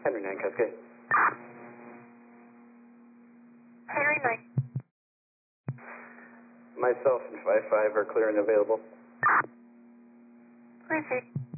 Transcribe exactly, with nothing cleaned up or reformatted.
Henry nine Cascade. Henry nine. Myself and five five are clear and available. Perfect.